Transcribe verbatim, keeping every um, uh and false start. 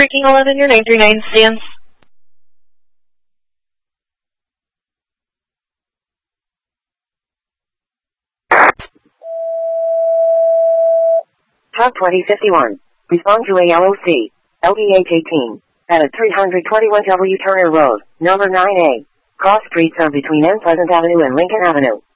freaking eleven, your nine three nine stands. Top twenty fifty-one. Respond to A L O C. L B H eighteen. At three twenty-one W Turner Road, number nine A. Cross streets are between N Pleasant Avenue and Lincoln Avenue.